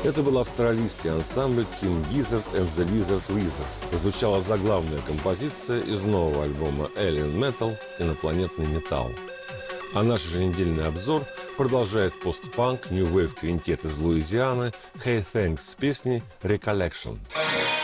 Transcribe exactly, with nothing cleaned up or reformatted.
Это был австралийский ансамбль King Gizzard and the Lizard Wizard. Звучала заглавная композиция из нового альбома Alien Metal «Инопланетный металл». А наш еженедельный обзор продолжает постпанк New Wave квинтет из Луизианы Hey Thanks с песней «Recollection».